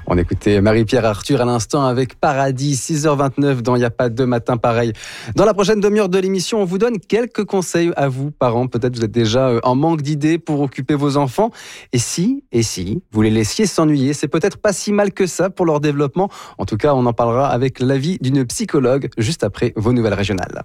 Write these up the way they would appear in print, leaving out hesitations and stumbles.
On écoutait Marie-Pierre Arthur à l'instant avec Paradis, 6h29 dans Il n'y a pas de matin pareil. Dans la prochaine demi-heure de l'émission, on vous donne quelques conseils à vous, parents. Peut-être vous êtes déjà en manque d'idées pour occuper vos enfants. Et si vous les laissiez s'ennuyer, c'est peut-être pas si mal que ça pour leur développement. En tout cas, on en parlera avec l'avis d'une psychologue juste après vos nouvelles régionales.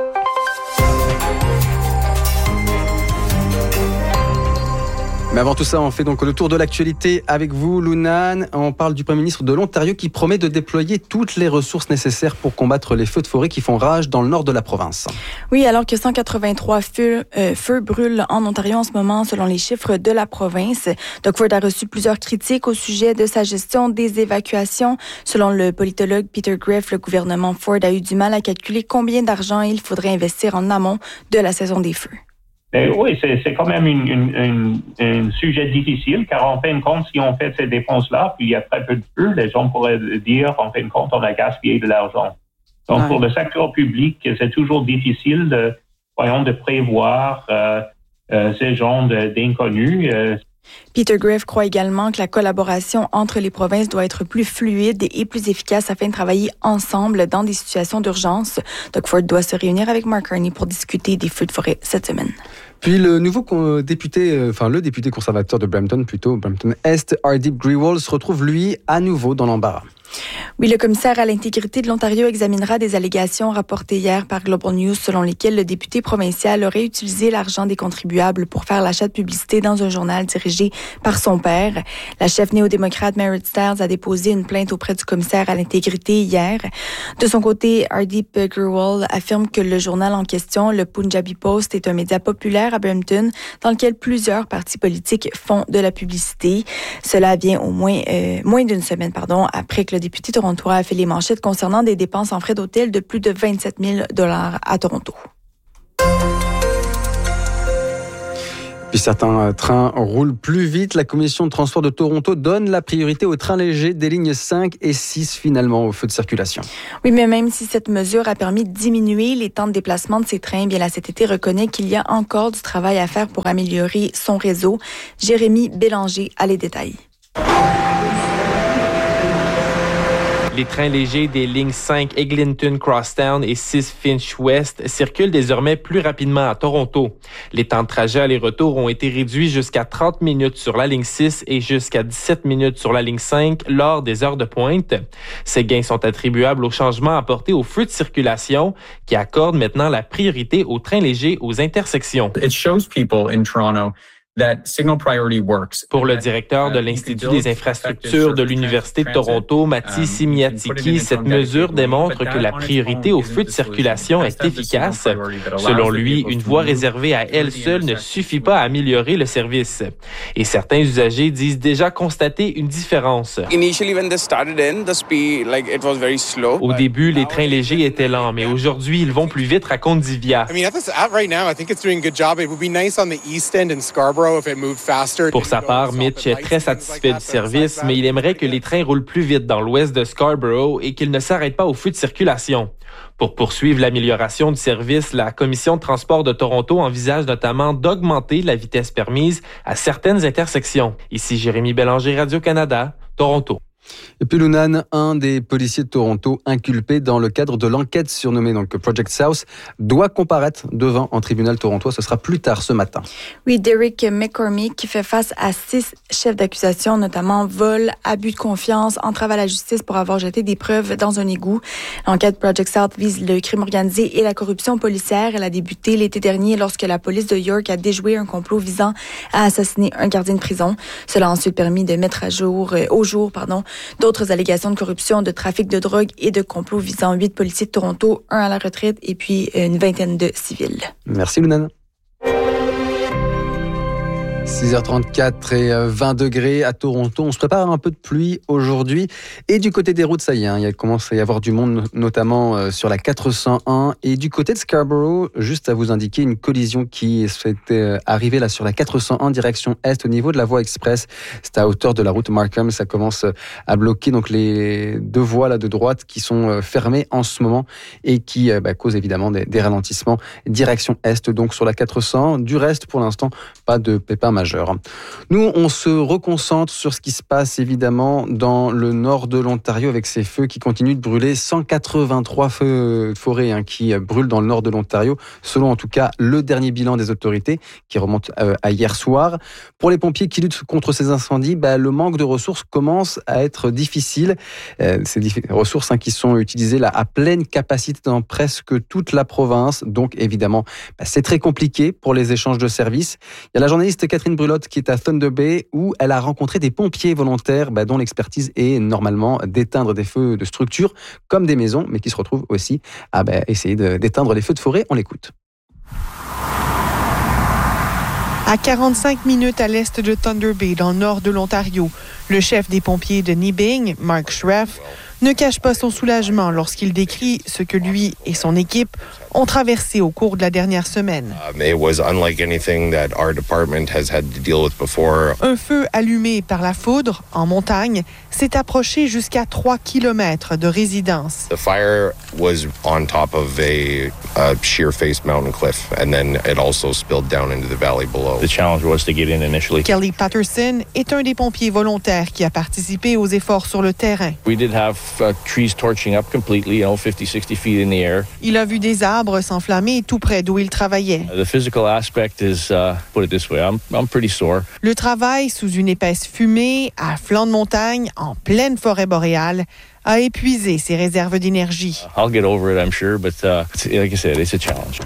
Mais avant tout ça, on fait donc le tour de l'actualité avec vous, Lunane. On parle du Premier ministre de l'Ontario qui promet de déployer toutes les ressources nécessaires pour combattre les feux de forêt qui font rage dans le nord de la province. Oui, alors que 183 feux brûlent en Ontario en ce moment, selon les chiffres de la province. Doug Ford a reçu plusieurs critiques au sujet de sa gestion des évacuations. Selon le politologue Peter Graefe, le gouvernement Ford a eu du mal à calculer combien d'argent il faudrait investir en amont de la saison des feux. Oui, c'est quand même un sujet difficile, car en fin de compte, si on fait ces dépenses-là, puis il y a très peu de feux, les gens pourraient dire, en fin de compte, on a gaspillé de l'argent. Donc, pour le secteur public, c'est toujours difficile de prévoir ces genres d'inconnus. Peter Graefe croit également que la collaboration entre les provinces doit être plus fluide et plus efficace afin de travailler ensemble dans des situations d'urgence. Doug Ford doit se réunir avec Mark Carney pour discuter des feux de forêt cette semaine. Puis le député conservateur de Brampton Est, Ardip Grewal, se retrouve lui à nouveau dans l'embarras. Oui, le commissaire à l'intégrité de l'Ontario examinera des allégations rapportées hier par Global News selon lesquelles le député provincial aurait utilisé l'argent des contribuables pour faire l'achat de publicité dans un journal dirigé par son père. La chef néo-démocrate Merit Stiles a déposé une plainte auprès du commissaire à l'intégrité hier. De son côté, Ardip Grewal affirme que le journal en question, le Punjabi Post, est un média populaire à Brampton dans lequel plusieurs partis politiques font de la publicité. Cela vient au moins d'une semaine après que le député torontois a fait les manchettes concernant des dépenses en frais d'hôtel de plus de 27 000 $ à Toronto. Puis certains trains roulent plus vite. La Commission de transport de Toronto donne la priorité aux trains légers des lignes 5 et 6 finalement au feu de circulation. Oui, mais même si cette mesure a permis de diminuer les temps de déplacement de ces trains, bien la CTT reconnaît qu'il y a encore du travail à faire pour améliorer son réseau. Jérémy Bélanger a les détails. Les trains légers des lignes 5 Eglinton Crosstown et 6 Finch West circulent désormais plus rapidement à Toronto. Les temps de trajet aller-retour ont été réduits jusqu'à 30 minutes sur la ligne 6 et jusqu'à 17 minutes sur la ligne 5 lors des heures de pointe. Ces gains sont attribuables aux changements apportés aux feux de circulation qui accordent maintenant la priorité aux trains légers aux intersections. It shows people in Toronto that signal priority works. Pour le directeur de l'Institut des infrastructures de l'Université de Toronto, Matti Simiatiki, cette mesure démontre que la priorité aux feux de circulation est efficace. Selon lui, une voie réservée à elle seule ne suffit pas à améliorer le service. Et certains usagers disent déjà constater une différence. Au début, les trains légers étaient lents, mais aujourd'hui, ils vont plus vite, raconte Divya. Pour sa part, Mitch est très satisfait du service, mais il aimerait que les trains roulent plus vite dans l'ouest de Scarborough et qu'ils ne s'arrêtent pas au feu de circulation. Pour poursuivre l'amélioration du service, la Commission de transport de Toronto envisage notamment d'augmenter la vitesse permise à certaines intersections. Ici Jérémy Bélanger, Radio-Canada, Toronto. Et puis Lunane, un des policiers de Toronto inculpé dans le cadre de l'enquête surnommée Project South, doit comparaître devant un tribunal torontois. Ce sera plus tard ce matin. Oui, Derek McCormick qui fait face à 6 chefs d'accusation, notamment vol, abus de confiance, entrave à la justice pour avoir jeté des preuves dans un égout. L'enquête Project South vise le crime organisé et la corruption policière. Elle a débuté l'été dernier lorsque la police de York a déjoué un complot visant à assassiner un gardien de prison. Cela a ensuite permis de mettre au jour d'autres allégations de corruption, de trafic de drogue et de complot visant 8 policiers de Toronto, 1 à la retraite et puis une vingtaine de civils. Merci Lunane. 6h34 et 20 degrés à Toronto. On se prépare à un peu de pluie aujourd'hui. Et du côté des routes, ça y est, il commence à y avoir du monde, notamment sur la 401. Et du côté de Scarborough, juste à vous indiquer une collision qui s'était arrivée là sur la 401 direction est au niveau de la voie express. C'est à hauteur de la route Markham. Ça commence à bloquer donc les deux voies là de droite qui sont fermées en ce moment et qui causent évidemment des ralentissements direction est. Donc sur la 401, du reste pour l'instant, pas de pépins majeurs majeur. Nous, on se reconcentre sur ce qui se passe évidemment dans le nord de l'Ontario avec ces feux qui continuent de brûler. 183 feux de forêt qui brûlent dans le nord de l'Ontario, selon en tout cas le dernier bilan des autorités qui remonte à hier soir. Pour les pompiers qui luttent contre ces incendies, le manque de ressources commence à être difficile. Ces ressources qui sont utilisées là à pleine capacité dans presque toute la province. Donc évidemment, c'est très compliqué pour les échanges de services. Il y a la journaliste Catherine Brulotte qui est à Thunder Bay où elle a rencontré des pompiers volontaires dont l'expertise est normalement d'éteindre des feux de structures comme des maisons, mais qui se retrouvent aussi à essayer d'éteindre les feux de forêt. On l'écoute. À 45 minutes à l'est de Thunder Bay, dans le nord de l'Ontario, le chef des pompiers de Nibing, Mark Schreff, ne cache pas son soulagement lorsqu'il décrit ce que lui et son équipe ont traversé au cours de la dernière semaine. Un feu allumé par la foudre en montagne s'est approché jusqu'à 3 kilomètres de résidence. The fire was on top of a sheer-faced mountain cliff, and then it also spilled down into the valley below. The challenge was to get in initially. Kelly Patterson est un des pompiers volontaires qui a participé aux efforts sur le terrain. We did have trees torching up completely, 50, 60 feet in the air. Il a vu des arbres s'enflammer tout près d'où il travaillait. The physical aspect is, put it this way, I'm pretty sore. Le travail sous une épaisse fumée, à flanc de montagne, en pleine forêt boréale, a épuisé ses réserves d'énergie. I'll get over it, I'm sure, but like I said, it's a challenge.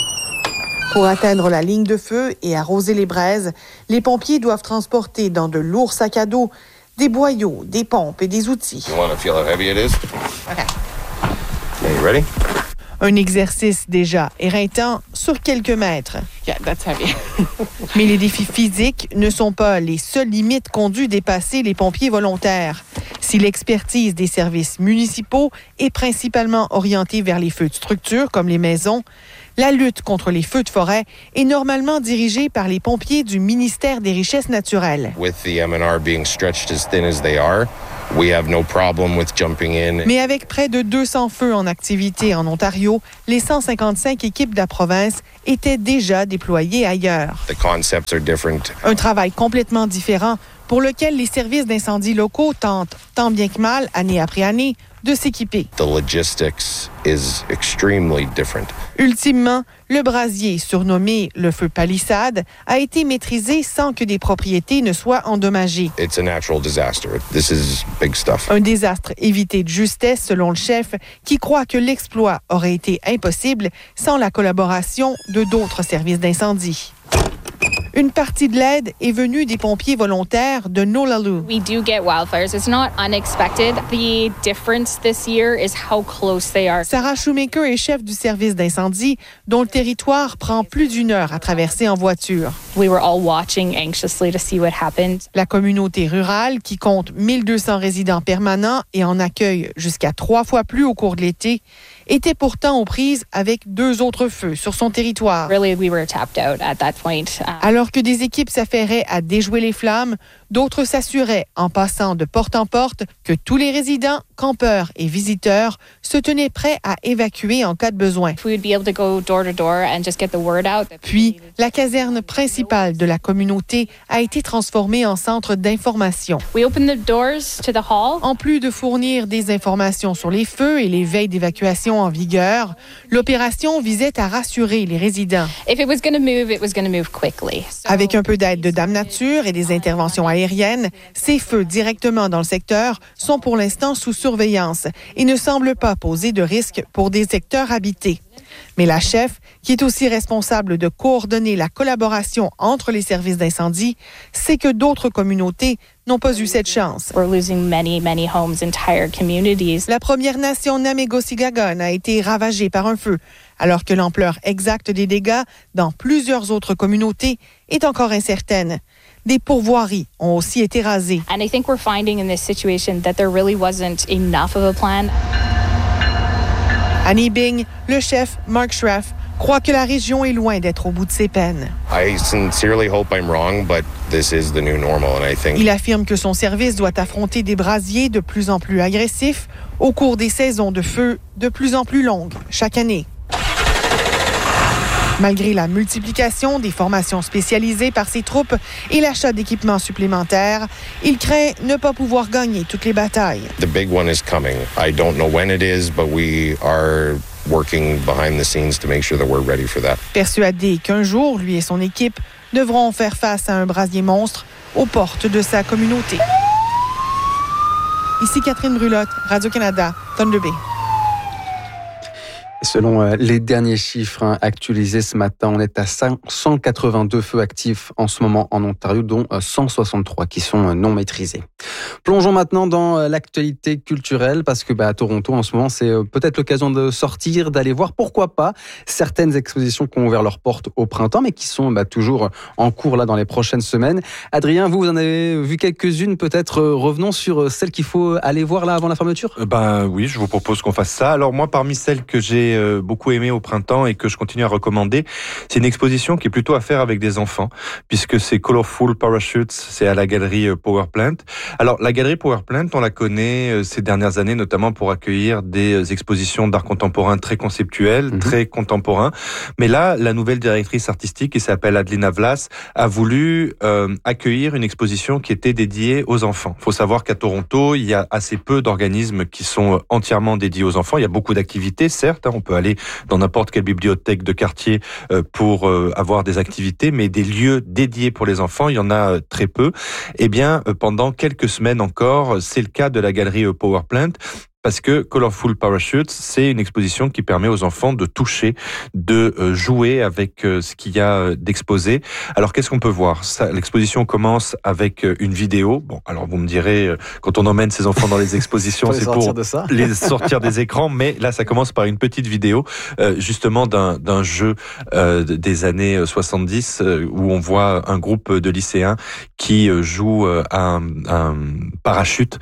Pour atteindre la ligne de feu et arroser les braises, les pompiers doivent transporter dans de lourds sacs à dos des boyaux, des pompes et des outils. You want to feel how heavy it is? Okay. Okay, you ready? Un exercice déjà éreintant sur quelques mètres. Yeah, that's heavy. Mais les défis physiques ne sont pas les seules limites qu'ont dû dépasser les pompiers volontaires. Si l'expertise des services municipaux est principalement orientée vers les feux de structure comme les maisons, la lutte contre les feux de forêt est normalement dirigée par les pompiers du ministère des Richesses naturelles. With the M&R being stretched as thin as they are, we have no problem with jumping in. Mais avec près de 200 feux en activité en Ontario, les 155 équipes de la province étaient déjà déployées ailleurs. The concepts are different. Un travail complètement différent pour lequel les services d'incendie locaux tentent, tant bien que mal, année après année, de s'équiper. The logistics is extremely different. Ultimement, le brasier, surnommé le feu palissade, a été maîtrisé sans que des propriétés ne soient endommagées. It's a natural disaster. This is big stuff. Un désastre évité de justesse, selon le chef, qui croit que l'exploit aurait été impossible sans la collaboration de d'autres services d'incendie. Une partie de l'aide est venue des pompiers volontaires de Nolalu. We do get wildfires. It's not unexpected. The difference this year is how close they are. Sarah Shoemaker est chef du service d'incendie, dont le territoire prend plus d'1 heure à traverser en voiture. We were all watching anxiously to see what happened. La communauté rurale, qui compte 1200 résidents permanents et en accueille jusqu'à 3 fois plus au cours de l'été, était pourtant aux prises avec 2 autres feux sur son territoire. Really, we were tapped out at that point. Alors que des équipes s'affairaient à déjouer les flammes, d'autres s'assuraient, en passant de porte en porte, que tous les résidents, campeurs et visiteurs se tenaient prêts à évacuer en cas de besoin. Puis, la caserne principale de la communauté a été transformée en centre d'information. En plus de fournir des informations sur les feux et les veilles d'évacuation en vigueur, l'opération visait à rassurer les résidents. Avec un peu d'aide de Dame Nature et des interventions aériennes, ces feux directement dans le secteur sont pour l'instant sous surveillance et ne semblent pas poser de risque pour des secteurs habités. Mais la chef, qui est aussi responsable de coordonner la collaboration entre les services d'incendie, sait que d'autres communautés n'ont pas eu cette chance. We're losing many homes, entire communities. La Première Nation Namegosigagon a été ravagée par un feu, alors que l'ampleur exacte des dégâts dans plusieurs autres communautés est encore incertaine. Des pourvoiries ont aussi été rasées. And I think we're finding in this situation that there really wasn't enough of a plan. À Nibing, le chef, Mark Schreff, croit que la région est loin d'être au bout de ses peines. I sincerely hope I'm wrong, but this is the new normal, and I think... Il affirme que son service doit affronter des brasiers de plus en plus agressifs au cours des saisons de feu de plus en plus longues chaque année. Malgré la multiplication des formations spécialisées par ses troupes et l'achat d'équipements supplémentaires, il craint ne pas pouvoir gagner toutes les batailles. The big one is coming. I don't know when it is, but we are working behind the scenes to make sure that we're ready for that. Persuadé qu'un jour, lui et son équipe devront faire face à un brasier monstre aux portes de sa communauté. Ici Catherine Brulotte, Radio-Canada, Thunder Bay. Selon les derniers chiffres actualisés ce matin, on est à 182 feux actifs en ce moment en Ontario, dont 163 qui sont non maîtrisés. Plongeons maintenant dans l'actualité culturelle, parce que à Toronto, en ce moment, c'est peut-être l'occasion de sortir, d'aller voir, pourquoi pas, certaines expositions qui ont ouvert leurs portes au printemps, mais qui sont toujours en cours là dans les prochaines semaines. Adrien, vous en avez vu quelques-unes, peut-être revenons sur celles qu'il faut aller voir là avant la fermeture. Oui, je vous propose qu'on fasse ça. Alors moi, parmi celles que j'ai beaucoup aimées au printemps et que je continue à recommander, c'est une exposition qui est plutôt à faire avec des enfants, puisque c'est Colorful Parachutes, c'est à la galerie Power Plant. Alors la galerie Power Plant, on la connaît ces dernières années, notamment pour accueillir des expositions d'art contemporain très conceptuelles, très contemporains. Mais là, la nouvelle directrice artistique, qui s'appelle Adelina Vlas, a voulu accueillir une exposition qui était dédiée aux enfants. Il faut savoir qu'à Toronto, il y a assez peu d'organismes qui sont entièrement dédiés aux enfants. Il y a beaucoup d'activités, certes, on peut aller dans n'importe quelle bibliothèque de quartier pour avoir des activités, mais des lieux dédiés pour les enfants, il y en a très peu. Eh bien, pendant quelques semaines encore, c'est le cas de la galerie Power Plant, parce que Colorful Parachutes, c'est une exposition qui permet aux enfants de toucher, de jouer avec ce qu'il y a d'exposé. Alors, qu'est-ce qu'on peut voir ? L'exposition commence avec une vidéo. Bon, alors vous me direz, quand on emmène ses enfants dans les expositions, c'est pour les sortir des écrans, mais là, ça commence par une petite vidéo, justement d'un jeu des années 70, où on voit un groupe de lycéens qui jouent à un parachute,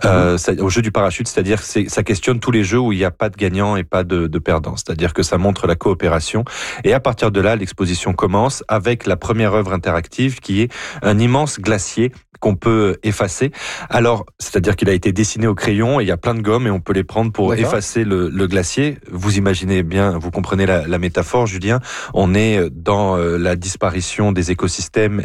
au jeu du parachute, c'est-à-dire que ça questionne tous les jeux où il n'y a pas de gagnant et pas de perdant. C'est-à-dire que ça montre la coopération. Et à partir de là, l'exposition commence avec la première œuvre interactive qui est un immense glacier qu'on peut effacer. Alors, c'est-à-dire qu'il a été dessiné au crayon et il y a plein de gommes et on peut les prendre pour effacer le glacier. Vous imaginez bien, vous comprenez la métaphore, Julien. On est dans la disparition des écosystèmes